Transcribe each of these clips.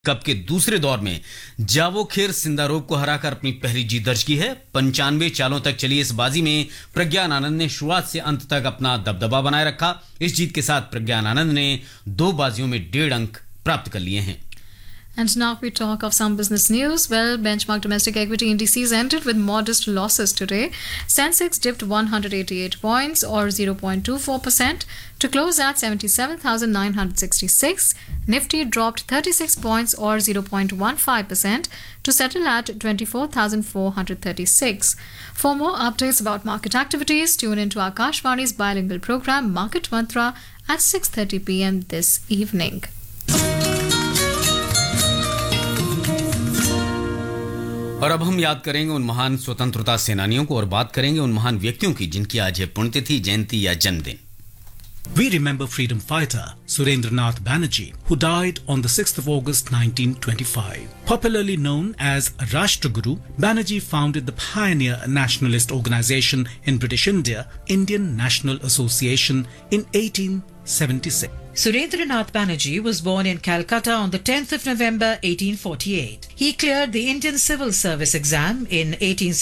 Cup के दूसरे दौर में जावोखेर सिंदारोव को हराकर अपनी पहली जीत दर्ज की है। 95 चालों तक चली इस बाजी में प्रज्ञान आनंद ने शुरुआत से अंत तक अपना दबदबा बनाए रखा। इस जीत के साथ प्रज्ञान आनंद ने 2 बाजियों में 1.5 अंक प्राप्त कर लिए हैं। And now we talk of some business news. Well, benchmark domestic equity indices ended with modest losses today. Sensex dipped 188 points or 0.24% to close at 77,966. Nifty dropped 36 points or 0.15% to settle at 24,436. For more updates about market activities, tune into Akashvani's bilingual program Market Mantra at 6:30 p.m. this evening. और अब हम याद करेंगे उन महान स्वतंत्रता सेनानियों को और बात करेंगे उन महान व्यक्तियों की जिनकी आज है पुण्यतिथि, जयंती या जन्मदिन। We remember freedom fighter Surendranath Banerjee, who died on the 6th of August 1925. Popularly known as Rashtraguru, Banerjee founded the pioneer nationalist organization in British India, Indian National Association, in 1876. Surendranath Banerjee was born in Calcutta on the 10th of November 1848. He cleared the Indian Civil Service exam in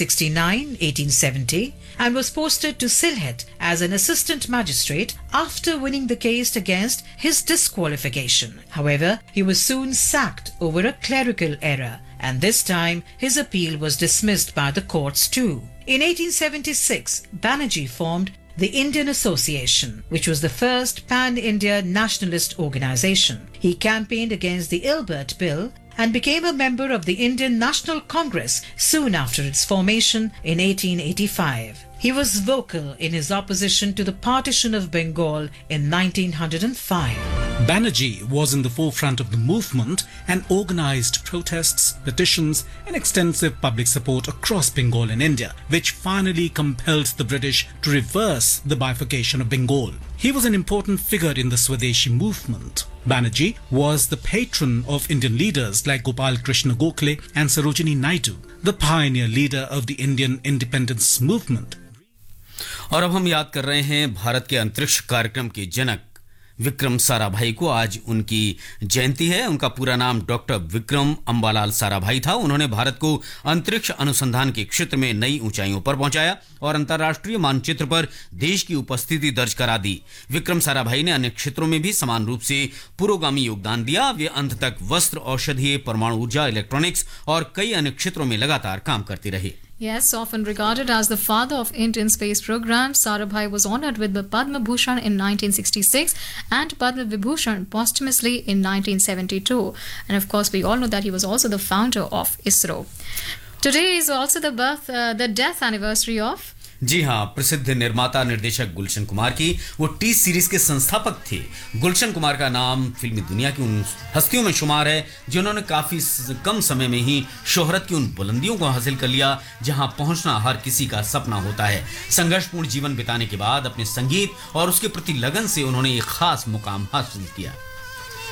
1869-1870 and was posted to Sylhet as an assistant magistrate after winning the case against his disqualification. However, he was soon sacked over a clerical error, and this time his appeal was dismissed by the courts too. In 1876, Banerjee formed the Indian Association, which was the first pan-India nationalist organization. He campaigned against the Ilbert Bill and became a member of the Indian National Congress soon after its formation in 1885. He was vocal in his opposition to the partition of Bengal in 1905. Banerjee was in the forefront of the movement and organized protests, petitions and extensive public support across Bengal and India, which finally compelled the British to reverse the bifurcation of Bengal. He was an important figure in the Swadeshi movement. Banerjee was the patron of Indian leaders like Gopal Krishna Gokhale and Sarojini Naidu, the pioneer leader of the Indian independence movement. और अब हम याद कर रहे हैं भारत के अंतरिक्ष कार्यक्रम के जनक विक्रम साराभाई को। आज उनकी जयंती है। उनका पूरा नाम डॉक्टर विक्रम अंबालाल साराभाई था। उन्होंने भारत को अंतरिक्ष अनुसंधान के क्षेत्र में नई ऊंचाइयों पर पहुंचाया और अंतर्राष्ट्रीय मानचित्र पर देश की उपस्थिति दर्ज करा दी। विक्रम साराभाई ने अन्य क्षेत्रों में भी समान रूप से पुरोगामी योगदान दिया। वे अंत तक वस्त्र, औषधीय, परमाणु ऊर्जा, इलेक्ट्रॉनिक्स और कई अन्य क्षेत्रों में लगातार काम करते रहे। Yes, often regarded as the father of Indian space program, Sarabhai was honored with the Padma Bhushan in 1966 and Padma Vibhushan posthumously in 1972. And of course, we all know that he was also the founder of ISRO. Today is also the death anniversary of जी हाँ, प्रसिद्ध निर्माता निर्देशक गुलशन कुमार की। वो T series के संस्थापक थे। गुलशन कुमार का नाम फिल्मी दुनिया की उन हस्तियों में शुमार है जिन्होंने काफी कम समय में ही शोहरत की उन बुलंदियों को हासिल कर लिया जहां पहुंचना हर किसी का सपना होता है। संघर्षपूर्ण जीवन बिताने के बाद अपने संगीत और उसके प्रति लगन से उन्होंने एक खास मुकाम हासिल किया।